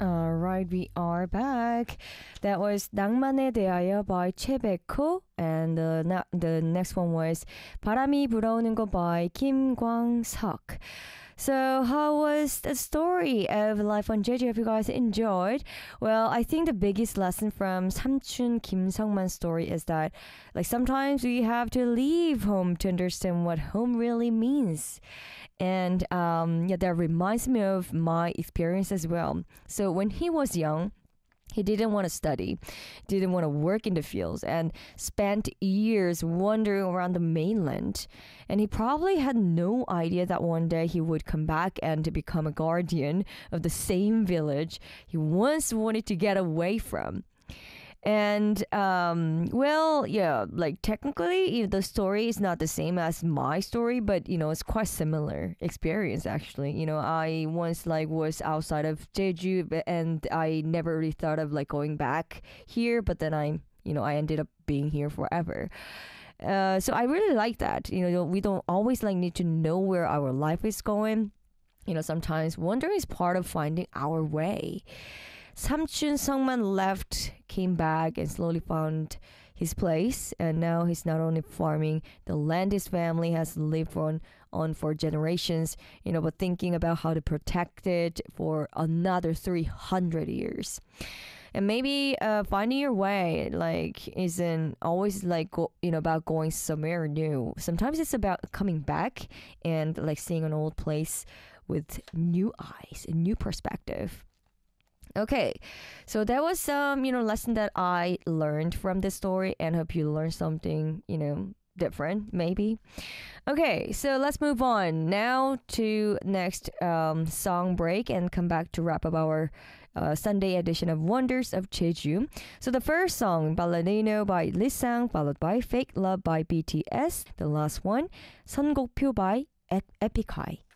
Alright, we are back. That was 낭만에 대하여 by 최백호, and the next one was 바람이 불어오는 거 by Kim Kwang-seok. So how was the story of life on Jeju? If you guys enjoyed, well, I think the biggest lesson from Samchun Kim Sung-man's story is that like sometimes we have to leave home to understand what home really means. And yeah, that reminds me of my experience as well. So when he was young, he didn't want to study, didn't want to work in the fields, and spent years wandering around the mainland. And he probably had no idea that one day he would come back and to become a guardian of the same village he once wanted to get away from. And well, yeah, like technically the story is not the same as my story, but it's quite similar experience actually. I once like was outside of Jeju, and I never really thought of like going back here, but then I ended up being here forever. So I really like that. We don't always like need to know where our life is going. Sometimes wandering is part of finding our way. Samchun Sung-man left, came back, and slowly found his place. And now he's not only farming the land his family has lived on for generations, but thinking about how to protect it for another 300 years. And maybe finding your way like isn't always like about going somewhere new. Sometimes it's about coming back and like seeing an old place with new eyes, a new perspective. Okay, so that was some lesson that I learned from this story, and hope you learned something different maybe. Okay, so let's move on now to next song break and come back to wrap up our Sunday edition of Wonders of Jeju. So the first song, Ballerino by Lisang, followed by Fake Love by BTS. The last one, 선곡표 by Epic High.